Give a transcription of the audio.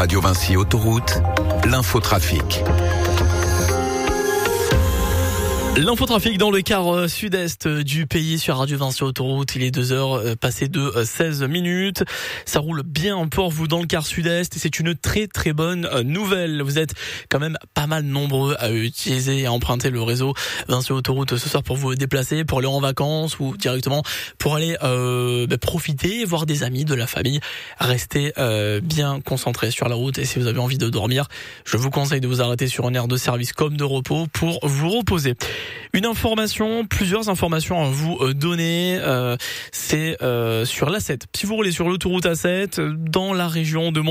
Radio Vinci Autoroute, l'infotrafic. L'infotrafic dans le quart sud-est du pays sur Radio Vinci Autoroute. Il est 2h passé de 16 minutes. Ça roule bien pour vous dans le quart sud-est et c'est une très très bonne nouvelle. Vous êtes quand même pas mal nombreux à utiliser et à emprunter le réseau Vinci Autoroute ce soir pour vous déplacer, pour aller en vacances ou directement pour aller profiter, voir des amis, de la famille. Restez bien concentrés sur la route et si vous avez envie de dormir, je vous conseille de vous arrêter sur une aire de service comme de repos pour vous reposer. Plusieurs informations à vous donner, c'est sur l'A7. Si vous roulez sur l'autoroute A7 dans la région de